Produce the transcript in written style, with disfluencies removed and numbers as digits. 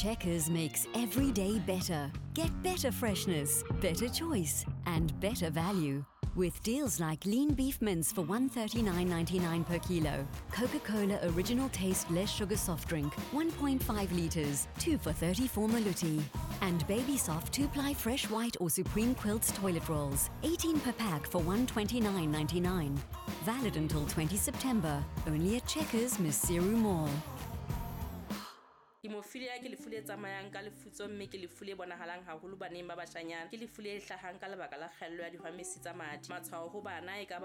Checkers makes every day better. Get better freshness, better choice, and better value. With deals like lean beef mince for $139.99 per kilo, Coca-Cola Original Taste Less Sugar Soft Drink, 1.5 litres, 2 for 34 Maluti. And Baby Soft 2-ply Fresh White or Supreme Quilts Toilet Rolls, 18 per pack for $129.99. Valid until 20 September, only at Checkers Misiru Mall. Hemophilia ke lefu le tsamayang ka lefutso mme ke lefu le bonahalang haholo baneng ba bashanyana ke lefu le hlahang ka lebaka la kgaello ya dihwamesi tsa madi matshwao ho bana e ka ba